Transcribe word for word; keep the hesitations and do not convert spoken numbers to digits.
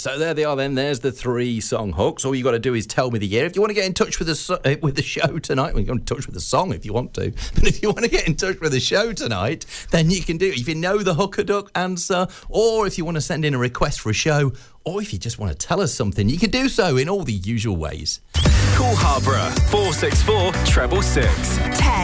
So there they are then. There's the three song hooks. All you got to do is tell me the year. If you want to get in touch with the so- uh, with the show tonight, well, you can get in touch with the song if you want to. But if you want to get in touch with the show tonight, then you can do it. If you know the hook a duck answer, or if you want to send in a request for a show, or if you just want to tell us something, you can do so in all the usual ways. Call Harborough four six four, treble six. Text